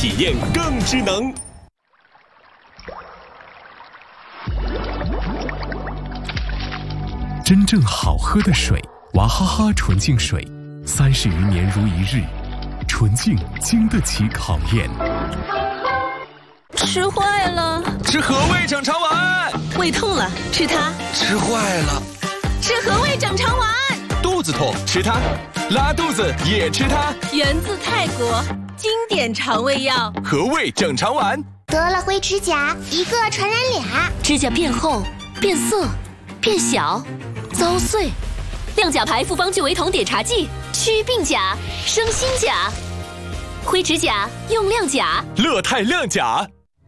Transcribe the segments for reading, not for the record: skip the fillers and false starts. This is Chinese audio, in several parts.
体验更智能。真正好喝的水，娃哈哈纯净水，30余年如一日，纯净经得起考验。 吃坏了， 吃和味整肠丸。 胃痛了，吃它。 吃坏了， 吃和味整肠丸。 肚子痛，吃它。拉肚子也吃它。 源自泰国，经典肠胃药。 和味整肠丸。 得了灰指甲，一个传染俩。 指甲变厚、变色、变小、遭碎。亮甲牌复方聚维酮碘茶剂，祛病甲，生新甲。灰指甲用亮甲。 乐泰亮甲。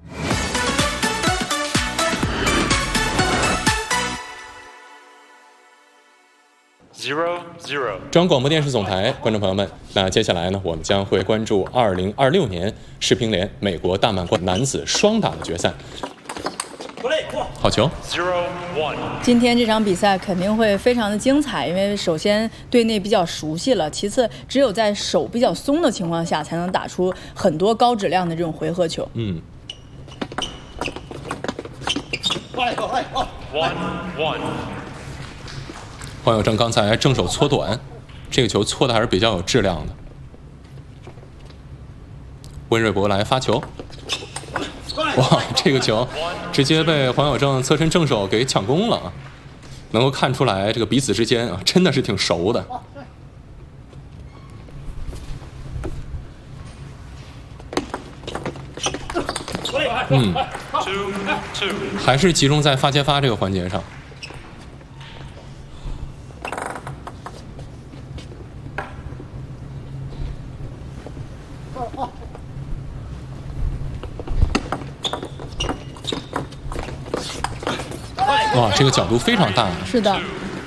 中央广播电视总台观众朋友们，那接下来呢，我们将会关注2026年世乒联美国大满贯男子双打的决赛。好球！ 今天这场比赛肯定会非常的精彩，因为首先队内比较熟悉了，其次只有在手比较松的情况下，才能打出很多高质量的这种回合球。 黄友正刚才正手搓短，这个球搓的还是比较有质量的。温瑞博来发球，哇，这个球直接被黄友正侧身正手给抢攻了，能够看出来这个彼此之间啊真的是挺熟的。还是集中在发接发这个环节上。哇，这个角度非常大。 是的。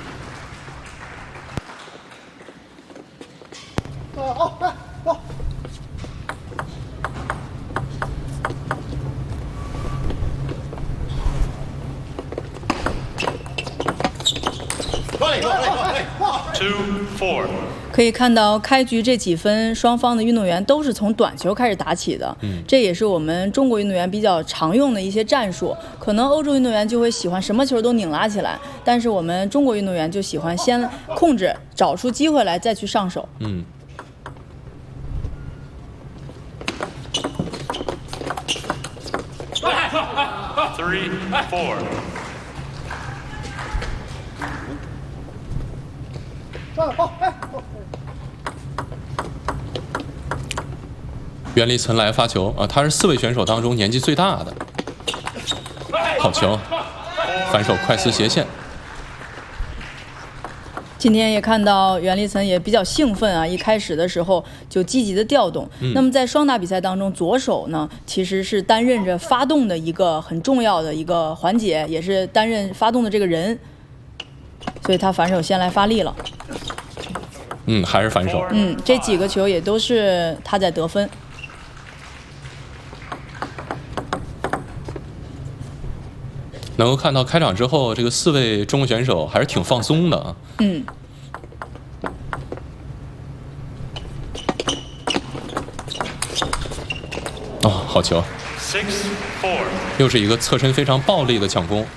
可以看到，开局这几分，双方的运动员都是从短球开始打起的。这也是我们中国运动员比较常用的一些战术。可能欧洲运动员就会喜欢什么球都拧拉起来，但是我们中国运动员就喜欢先控制，找出机会来再去上手。 袁立岑来发球啊，他是4位选手当中年纪最大的。好球，反手快丝斜线。 今天也看到袁立岑也比较兴奋啊，一开始的时候就积极的调动。那么在双打比赛当中，左手呢其实是担任着发动的一个很重要的一个环节，也是担任发动的这个人，所以他反手先来发力了。 还是反手。 这几个球也都是他在得分。 能够看到开场之后，这个4位中国选手还是挺放松的啊。好球！又是一个侧身非常暴力的抢攻。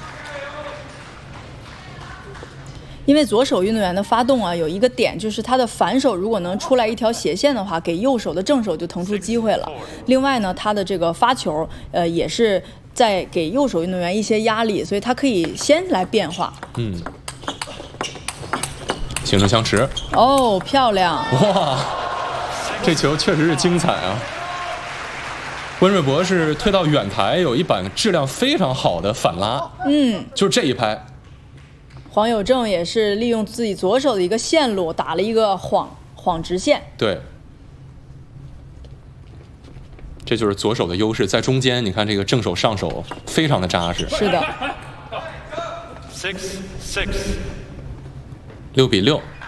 因为左手运动员的发动啊，有一个点就是他的反手如果能出来一条斜线的话，给右手的正手就腾出机会了。另外呢，他的这个发球，也是在给右手运动员一些压力，所以他可以先来变化。 形成相持。 哦，漂亮！ 哇，这球确实是精彩啊！温瑞博是推到远台，有一板质量非常好的反拉。就是这一拍。 黄友正也是利用自己左手的一个线路打了一个晃直线。 对，这就是左手的优势，在中间你看这个正手上手非常的扎实。 是的。 6-6。